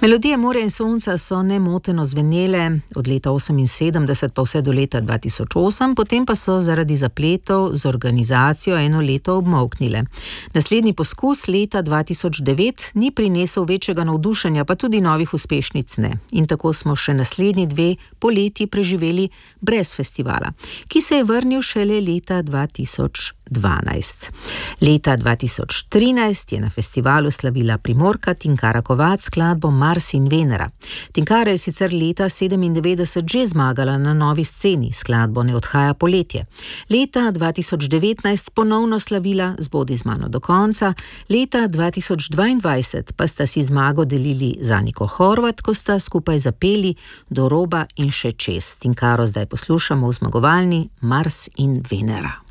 Melodije Morja in sonca so nemoteno zvenele od leta 1978 pa vse do leta 2008, potem pa so zaradi zapletov z organizacijo eno leto obmolknile. Naslednji poskus leta 2009 ni prinesel večjega navdušenja, pa tudi novih uspešnic ne. In tako smo še naslednji 2 poletji preživeli brez festivala, ki se je vrnil šele leta 2012. Leta 2013 je na festivalu slavila Primorka Tinkara Kovač skladbo Mars in Venera. Tinkara je sicer leta 1997 že zmagala na Novi sceni, skladbo Ne odhaja poletje. Leta 2019 ponovno slavila Zbodi z mano do konca, leta 2022 pa sta si zmago delili z Aniko Horvat, ko sta skupaj zapeli Do roba in še čez. Tinkaro zdaj poslušamo v zmagovalni Mars in Venera.